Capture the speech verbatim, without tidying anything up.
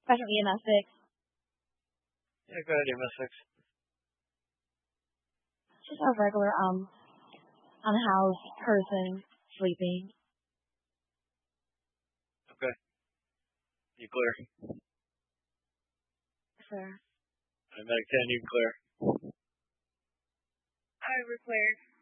Special E M S fix. Yeah, go ahead, E M S fix. Just a regular um unhoused person sleeping. Okay. You clear? Sir. Medic ten, you clear? I we're clear.